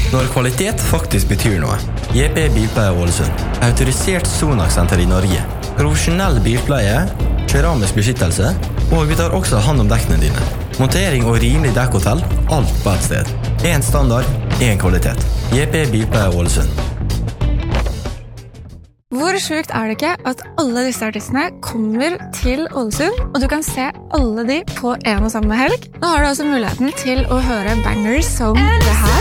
Når kvalitet faktisk betyr noe. JP Bilpleie Ålesund. Autorisert Sonax-senter i Norge. Profesjonell bilpleie, keramisk beskyttelse, og vi tar også hand om dekkene dine. Montering og rimelig dekkhotell, alt på et sted. En standard, en kvalitet. JP Bilpleie Ålesund. Hvor sjukt det ikke at alle disse artistene kommer til Ålesund, og du kan se alle de på en og samme helg? Nå har du også muligheten til å høre bangers som det her.